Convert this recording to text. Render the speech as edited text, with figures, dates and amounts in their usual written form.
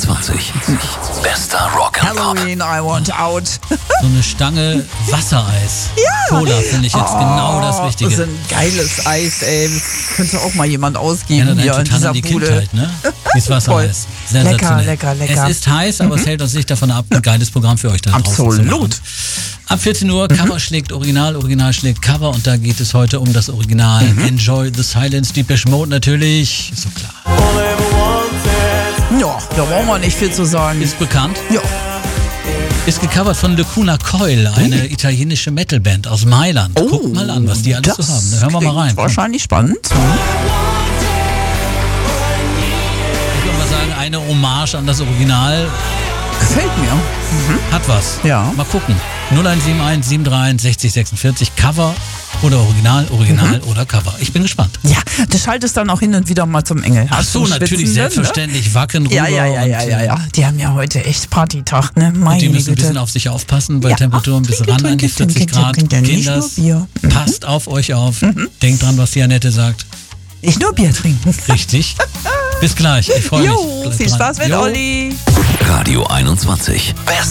21. Bester Rock and Pop. Halloween, I want out. So eine Stange Wassereis. Ja. Cola finde ich jetzt genau das Richtige. Das ist ein geiles Eis, ey. Könnte auch mal jemand ausgeben Erinnert hier einen in total dieser an die Bude. Kindheit, ne? Dieses Wassereis. Sensationell. Lecker. Es ist heiß, aber es hält uns nicht davon ab, ein geiles Programm für euch da draußen zu machen. Absolut. Ab 14 Uhr, Cover schlägt Original, Original schlägt Cover und da geht es heute um das Original. Enjoy the Silence, Depeche Mode natürlich, ist so klar. Ja, da brauchen wir nicht viel zu sagen. Ist bekannt. Ja. Ist gecovert von Lacuna Coil, eine italienische Metalband aus Mailand. Guckt mal an, was die alles so haben. Da hören wir mal rein. Wahrscheinlich spannend. Ich würde mal sagen, eine Hommage an das Original. Gefällt mir. Hat was. Ja. Mal gucken. 0171 731 60 46 Cover oder Original oder Cover. Ich bin gespannt. Ja, du schaltest dann auch hin und wieder mal zum Engel. Ach so, natürlich, selbstverständlich. Wacken rüber. Ja. Die haben ja heute echt Partytag, ne? Meine Und die müssen ein Güte. bisschen auf sich aufpassen, bei Ja. Temperaturen bis ran an die 40 Grad. Nicht Kinders, nur Bier. passt auf euch auf. Denkt dran, was die Annette sagt. Nicht nur Bier trinken. Richtig. Bis gleich. Ich freue mich. Jo, Bleibt viel dran. Spaß mit Jo. Olli. Radio 21. Bester